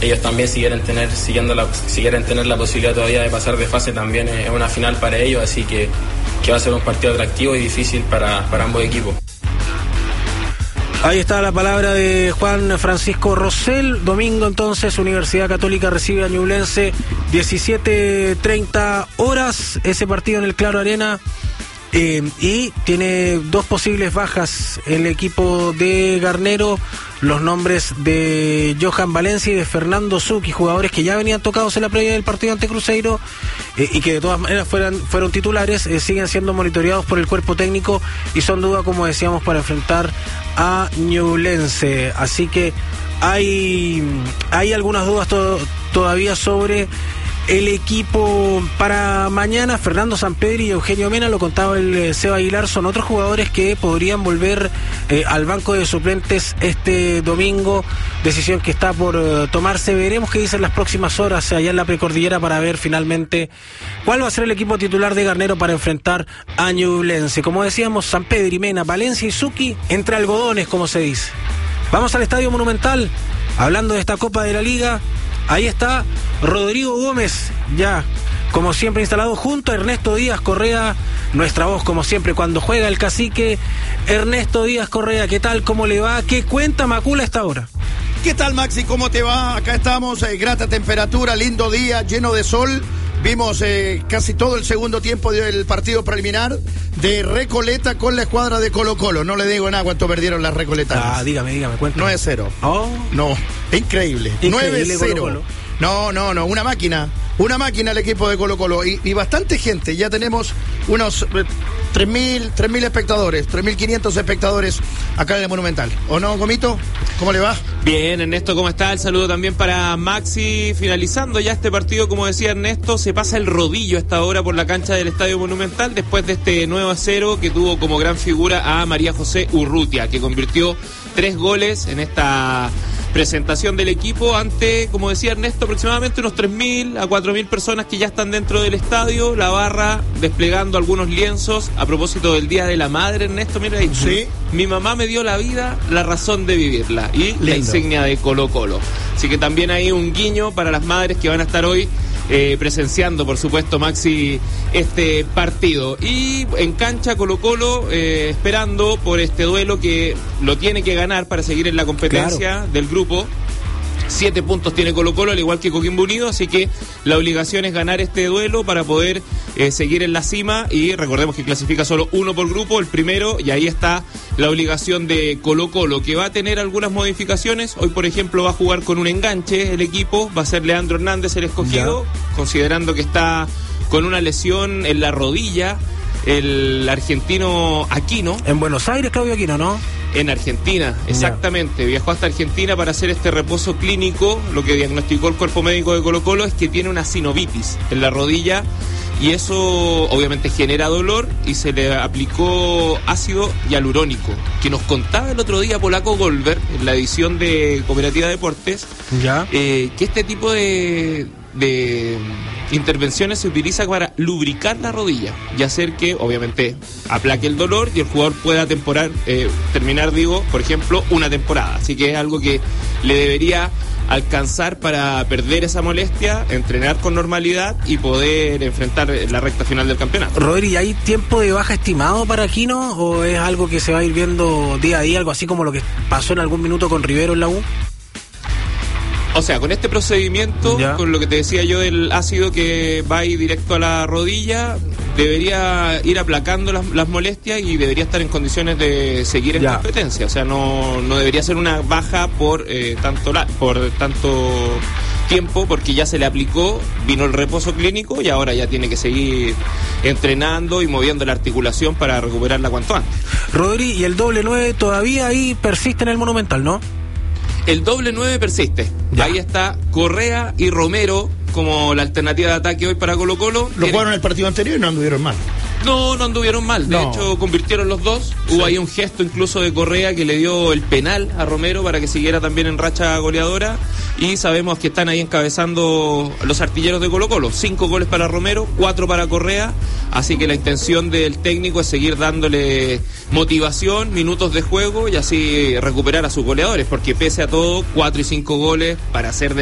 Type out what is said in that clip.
ellos también si quieren tener la posibilidad todavía de pasar de fase, también es una final para ellos, así que va a ser un partido atractivo y difícil para ambos equipos. Ahí está la palabra de Juan Francisco Rosell. Domingo entonces Universidad Católica recibe a Ñublense, 17:30 horas, ese partido en el Claro Arena. Y tiene dos posibles bajas el equipo de Garnero, los nombres de Johan Valencia y de Fernando Zucchi, jugadores que ya venían tocados en la previa del partido ante Cruzeiro y que de todas maneras fueron titulares, siguen siendo monitoreados por el cuerpo técnico y son duda, como decíamos, para enfrentar a Ñublense. Así que hay algunas dudas todavía sobre el equipo para mañana. Fernando Sampedri y Eugenio Mena, lo contaba el Seba Aguilar, son otros jugadores que podrían volver al banco de suplentes este domingo, decisión que está por tomarse. Veremos qué dicen las próximas horas allá en la precordillera para ver finalmente cuál va a ser el equipo titular de Garnero para enfrentar a Ñublense. Como decíamos, Sampedri, Mena, Valencia y Zucchi entre algodones, como se dice. Vamos al Estadio Monumental, hablando de esta Copa de la Liga. Ahí está Rodrigo Gómez, ya como siempre instalado junto a Ernesto Díaz Correa, nuestra voz como siempre cuando juega el Cacique. Ernesto Díaz Correa, ¿qué tal? ¿Cómo le va? ¿Qué cuenta Macula a esta hora? ¿Qué tal, Maxi? ¿Cómo te va? Acá estamos, grata temperatura, lindo día, lleno de sol. Vimos casi todo el segundo tiempo del partido preliminar de Recoleta con la escuadra de Colo-Colo. No le digo nada cuánto perdieron las recoletanas. Dígame, cuéntame. 9-0. Oh. No, increíble. 9-0. Colo-Colo. No, una máquina el equipo de Colo-Colo y bastante gente. Ya tenemos unos 3.000 espectadores, 3.500 espectadores acá en el Monumental. ¿O no, Gomito? ¿Cómo le va? Bien, Ernesto, ¿cómo está? El saludo también para Maxi. Finalizando ya este partido, como decía Ernesto, se pasa el rodillo a esta hora por la cancha del Estadio Monumental después de este 9-0 que tuvo como gran figura a María José Urrutia, que convirtió 3 goles en esta presentación del equipo ante, como decía Ernesto, aproximadamente unos 3.000 a 4.000 personas que ya están dentro del estadio, la barra desplegando algunos lienzos a propósito del Día de la Madre. Ernesto, mira ahí, sí. Mi mamá me dio la vida, la razón de vivirla, y lindo. La insignia de Colo-Colo. Así que también hay un guiño para las madres que van a estar hoy presenciando, por supuesto, Maxi, este partido. Y en cancha Colo-Colo esperando por este duelo que lo tiene que ganar para seguir en la competencia del grupo. 7 puntos tiene Colo-Colo, al igual que Coquimbo Unido, así que la obligación es ganar este duelo para poder seguir en la cima, y recordemos que clasifica solo uno por grupo, el primero, y ahí está la obligación de Colo-Colo, que va a tener algunas modificaciones. Hoy, por ejemplo, va a jugar con un enganche el equipo, va a ser Leandro Hernández el escogido, considerando que está con una lesión en la rodilla, el argentino Aquino. En Buenos Aires, Claudio Aquino, ¿no? En Argentina, exactamente. Viajó hasta Argentina para hacer este reposo clínico. Lo que diagnosticó el cuerpo médico de Colo-Colo es que tiene una sinovitis en la rodilla, y eso obviamente genera dolor, y se le aplicó ácido hialurónico, que nos contaba el otro día Polaco Goldberg en la edición de Cooperativa Deportes, que este tipo de intervenciones se utiliza para lubricar la rodilla y hacer que obviamente aplaque el dolor y el jugador pueda terminar, por ejemplo, una temporada. Así que es algo que le debería alcanzar para perder esa molestia, entrenar con normalidad y poder enfrentar la recta final del campeonato. Rodri, ¿hay tiempo de baja estimado para Aquino o es algo que se va a ir viendo día a día, algo así como lo que pasó en algún minuto con Rivero en la U? O sea, con este procedimiento, con lo que te decía yo del ácido que va a ir directo a la rodilla, debería ir aplacando las molestias y debería estar en condiciones de seguir en competencia. O sea, no debería ser una baja por tanto tiempo, porque ya se le aplicó, vino el reposo clínico y ahora ya tiene que seguir entrenando y moviendo la articulación para recuperarla cuanto antes. Rodri, y el doble 9 todavía ahí persiste en el Monumental, ¿no? El doble 9 persiste. Ahí está Correa y Romero como la alternativa de ataque hoy para Colo-Colo. Lo jugaron el partido anterior y no anduvieron mal. No anduvieron mal. De hecho, convirtieron los dos. Hubo ahí un gesto incluso de Correa que le dio el penal a Romero para que siguiera también en racha goleadora. Y sabemos que están ahí encabezando los artilleros de Colo-Colo. 5 goles para Romero, 4 para Correa. Así que la intención del técnico es seguir dándole motivación, minutos de juego y así recuperar a sus goleadores. Porque pese a todo, 4 y 5 goles para hacer de